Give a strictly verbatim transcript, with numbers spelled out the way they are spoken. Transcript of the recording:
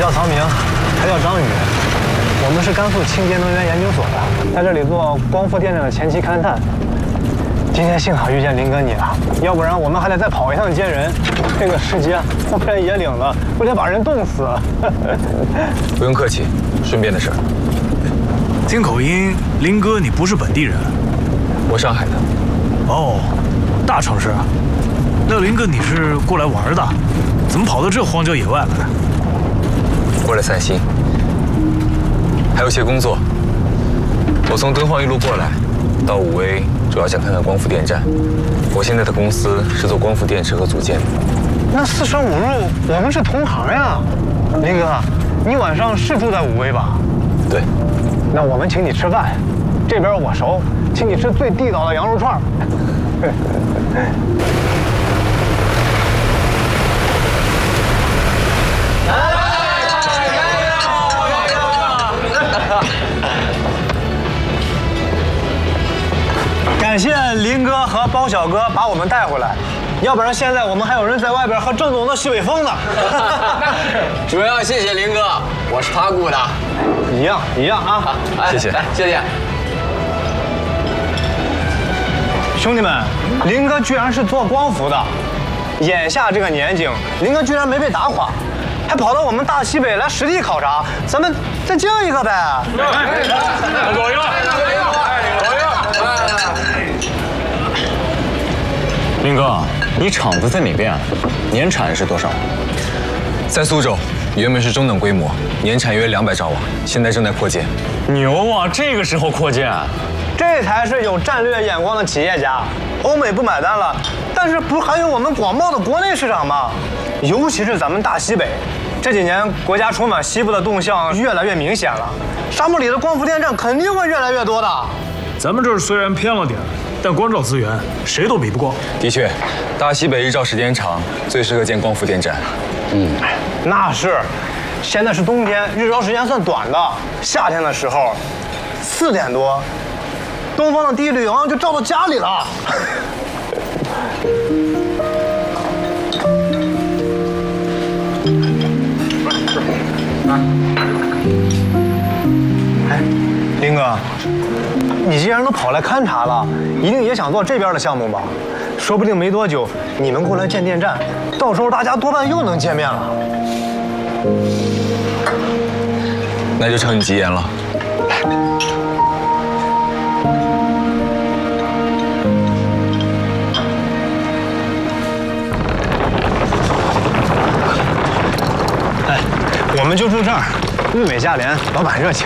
叫曹明，还叫张宇，我们是甘肃清洁能源研究所的，在这里做光伏电站的前期勘探。今天幸好遇见林哥你了，要不然我们还得再跑一趟接人。这个世界荒山野岭的，不得把人冻死。 不用客气，顺便的事儿。 听口音，林哥你不是本地人？ 我上海的。 哦，大城市。那林哥你是过来玩的？怎么跑到这荒郊野外来？ 过来散心，还有些工作。我从敦煌一路过来，到武威，主要想看看光伏电站。我现在的公司是做光伏电池和组件的。 那四舍五入，我们是同行呀。林哥，你晚上是住在武威吧？ 对。 那我们请你吃饭，这边我熟，请你吃最地道的羊肉串。感谢林哥和包小哥把我们带回来，要不然现在我们还有人在外边喝正宗的西北风呢。 主要谢谢林哥，我是他雇的。 一样一样啊， 谢谢谢谢。 兄弟们，林哥居然是做光伏的，眼下这个年景，林哥居然没被打垮，还跑到我们大西北来实地考察，咱们再敬一个呗。 走一个，走一个。 林哥，你厂子在哪边啊？年产是多少？ 在苏州，原本是中等规模，年产约两百兆瓦，现在正在扩建。 牛啊！这个时候扩建， 这才是有战略眼光的企业家。欧美不买单了，但是不是还有我们广袤的国内市场吗？尤其是咱们大西北，这几年国家充满西部的动向越来越明显了，沙漠里的光伏电站肯定会越来越多的。 咱们这儿虽然偏了点，但光照资源谁都比不过。 的确，大西北日照时间长，最适合建光伏电站。 嗯，那是。现在是冬天，日照时间算短的。夏天的时候，四点多，东方的第一缕阳光就照到家里了。哎，林哥，你既然都跑来勘察了，一定也想做这边的项目吧？说不定没多久，你们过来建电站，到时候大家多半又能见面了。 那就承你吉言了。 哎，我们就住这儿，物美价廉，老板热情。